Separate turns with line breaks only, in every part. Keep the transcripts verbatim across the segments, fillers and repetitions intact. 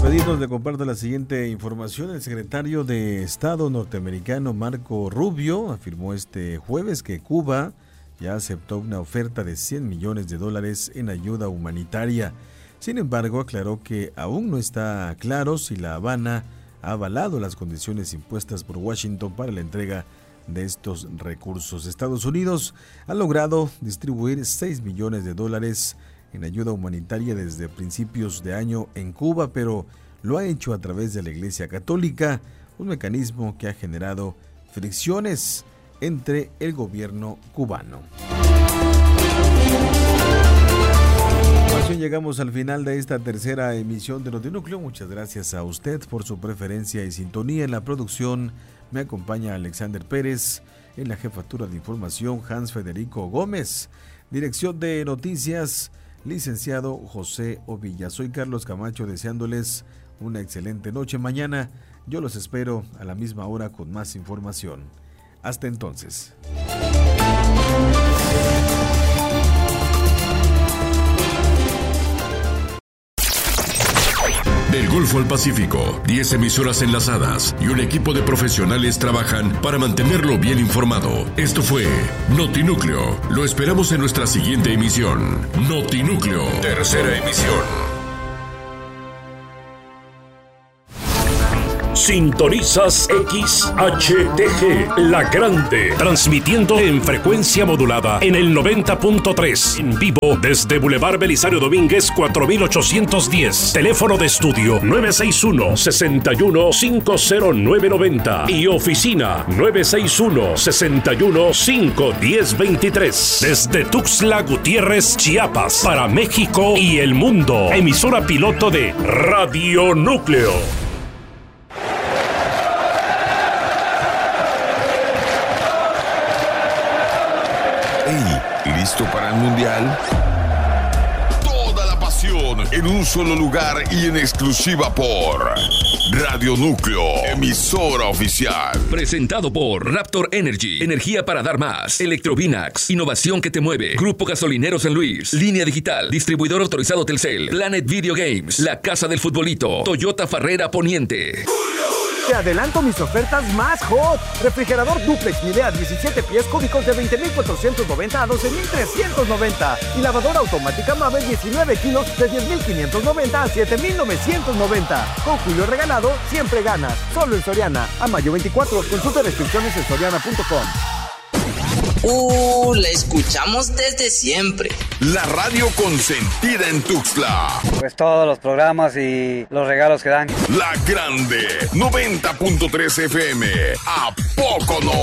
Pedirnos de compartir la siguiente información. El secretario de Estado norteamericano Marco Rubio afirmó este jueves que Cuba ya aceptó una oferta de cien millones de dólares en ayuda humanitaria. Sin embargo, aclaró que aún no está claro si La Habana ha avalado las condiciones impuestas por Washington para la entrega de estos recursos. Estados Unidos ha logrado distribuir seis millones de dólares en ayuda humanitaria desde principios de año en Cuba, pero lo ha hecho a través de la Iglesia Católica, un mecanismo que ha generado fricciones entre el gobierno cubano. Llegamos al final de esta tercera emisión de Notinúcleo. Muchas gracias a usted por su preferencia y sintonía. En la producción me acompaña Alexander Pérez, en la jefatura de información Hans Federico Gómez, dirección de noticias licenciado José Ovilla. Soy Carlos Camacho, deseándoles una excelente noche. Mañana yo los espero a la misma hora con más información. Hasta entonces.
Del Golfo al Pacífico, diez emisoras enlazadas y un equipo de profesionales trabajan para mantenerlo bien informado. Esto fue Notinúcleo. Lo esperamos en nuestra siguiente emisión. Notinúcleo, tercera emisión.
Sintonizas X H T G, La Grande, transmitiendo en frecuencia modulada en el noventa punto tres, en vivo desde Boulevard Belisario Domínguez cuatro mil ochocientos diez, teléfono de estudio nueve seis uno, seis uno cinco cero nueve nueve cero y oficina nueve seis uno, seis uno cinco uno cero dos tres, desde Tuxtla Gutiérrez, Chiapas, para México y el mundo, emisora piloto de Radio Núcleo.
¿Listo para el Mundial? Toda la pasión en un solo lugar y en exclusiva por Radio Núcleo, emisora oficial.
Presentado por Raptor Energy, energía para dar más. Electrovinax, innovación que te mueve. Grupo Gasolinero San Luis, Línea Digital, distribuidor autorizado Telcel, Planet Video Games, La Casa del Futbolito, Toyota Farrera Poniente.
Te adelanto mis ofertas más hot. Refrigerador Duplex Midea diecisiete pies cúbicos de veinte mil cuatrocientos noventa a doce mil trescientos noventa. Y lavadora automática Mave diecinueve kilos de diez mil quinientos noventa a siete mil novecientos noventa. Con Julio regalado, siempre ganas. Solo en Soriana. A mayo veinticuatro. Consulta restricciones en soriana punto com.
Uh, la escuchamos desde siempre.
La radio consentida en Tuxtla.
Pues todos los programas y los regalos que dan.
La Grande, noventa punto tres F M. ¿A poco no?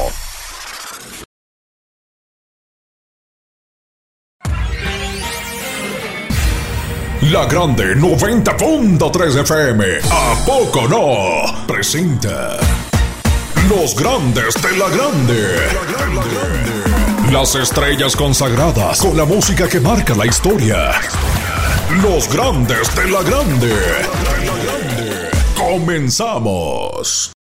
La Grande, noventa punto tres F M. ¿A poco no? Presenta Los Grandes de la Grande. La Grande. Las estrellas consagradas con la música que marca la historia. Los Grandes de la Grande. Comenzamos.